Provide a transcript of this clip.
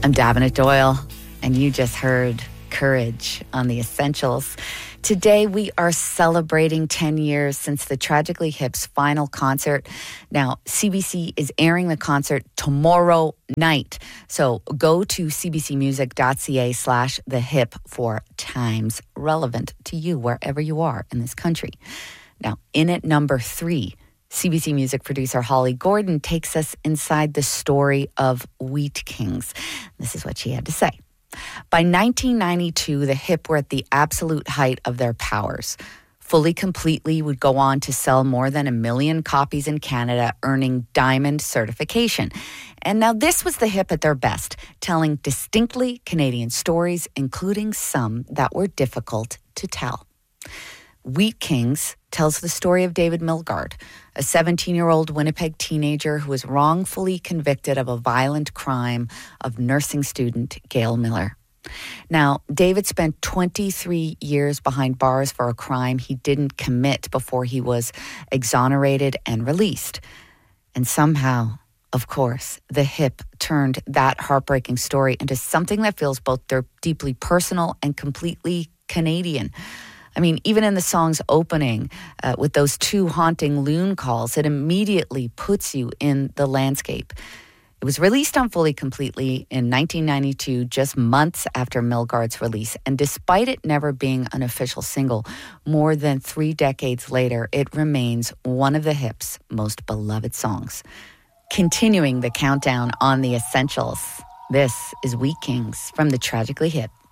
I'm Davenant Doyle, and you just heard Courage on The Essentials. Today, we are celebrating 10 years since the Tragically Hip's final concert. Now, CBC is airing the concert tomorrow night. So go to cbcmusic.ca/The Hip for times relevant to you wherever you are in this country. Now, in at number 3, CBC Music producer Holly Gordon takes us inside the story of Wheat Kings. This is what she had to say. By 1992, the Hip were at the absolute height of their powers. Fully Completely would go on to sell more than 1 million copies in Canada, earning diamond certification. And now this was the Hip at their best, telling distinctly Canadian stories, including some that were difficult to tell. Wheat Kings tells the story of David Milgaard, a 17-year-old Winnipeg teenager who was wrongfully convicted of a violent crime of nursing student Gail Miller. Now, David spent 23 years behind bars for a crime he didn't commit before he was exonerated and released. And somehow, of course, the Hip turned that heartbreaking story into something that feels both deeply personal and completely Canadian. I mean, even in the song's opening, with those 2 haunting loon calls, it immediately puts you in the landscape. It was released on Fully Completely in 1992, just months after Milgaard's release. And despite it never being an official single, more than 3 decades later, it remains one of the Hip's most beloved songs. Continuing the countdown on The Essentials, this is Wheat Kings from the Tragically Hip.